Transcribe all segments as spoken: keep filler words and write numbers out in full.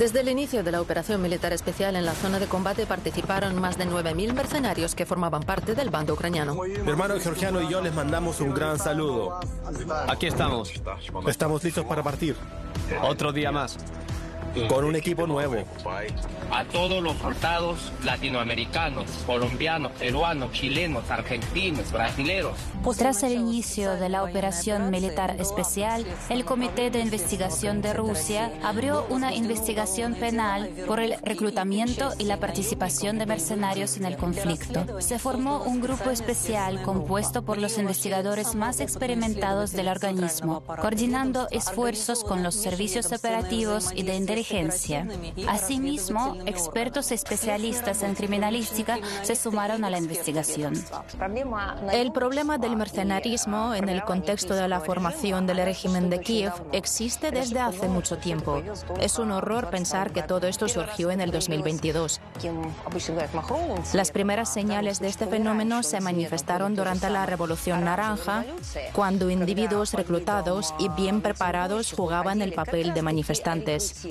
Desde el inicio de la operación militar especial en la zona de combate participaron más de nueve mil mercenarios que formaban parte del bando ucraniano. Mi hermano georgiano y yo les mandamos un gran saludo. Aquí estamos. Estamos listos para partir. Otro día más. Con un equipo nuevo. A todos los soldados latinoamericanos, colombianos, peruanos, chilenos, argentinos, brasileños. Tras el inicio de la operación militar especial, el Comité de Investigación de Rusia abrió una investigación penal por el reclutamiento y la participación de mercenarios en el conflicto. Se formó un grupo especial compuesto por los investigadores más experimentados del organismo, coordinando esfuerzos con los servicios operativos y de inteligencia. Asimismo, expertos especialistas en criminalística se sumaron a la investigación. El problema del mercenarismo en el contexto de la formación del régimen de Kiev existe desde hace mucho tiempo. Es un horror pensar que todo esto surgió en el dos mil veintidós. Las primeras señales de este fenómeno se manifestaron durante la Revolución Naranja, cuando individuos reclutados y bien preparados jugaban el papel de manifestantes.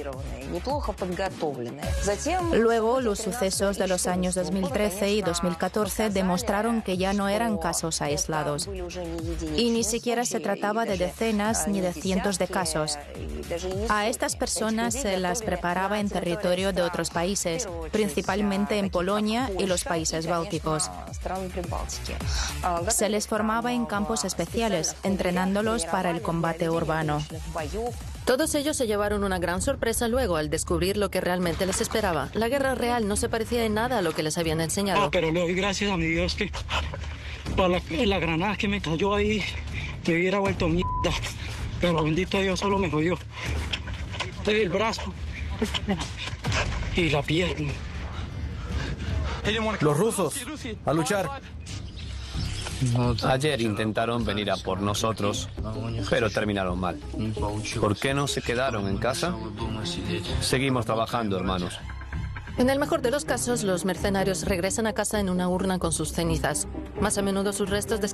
Luego, los sucesos de los años dos mil trece y dos mil catorce demostraron que ya no eran casos aislados. Y ni siquiera se trataba de decenas ni de cientos de casos. A estas personas se las preparaba en territorio de otros países, principalmente en Polonia y los países bálticos. Se les formaba en campos especiales, entrenándolos para el combate urbano. Todos ellos se llevaron una gran sorpresa luego al descubrir lo que realmente les esperaba. La guerra real no se parecía en nada a lo que les habían enseñado. Ah, pero le doy gracias a mi Dios que para la, la granada que me cayó ahí me hubiera vuelto mierda. Pero bendito Dios solo me jodió el brazo y la pierna. Los rusos, a luchar. Ayer intentaron venir a por nosotros, pero terminaron mal. ¿Por qué no se quedaron en casa? Seguimos trabajando, hermanos. En el mejor de los casos, los mercenarios regresan a casa en una urna con sus cenizas. Más a menudo sus restos